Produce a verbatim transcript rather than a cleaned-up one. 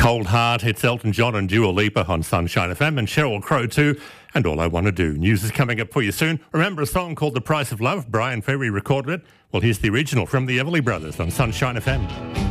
Cold Heart, it's Elton John and Dua Lipa on Sunshine F M, and Sheryl Crow too, and All I Want to Do. News is coming up for you soon. Remember a song called The Price of Love? Brian Ferry recorded it. Well, here's the original from the Everly Brothers on Sunshine F M.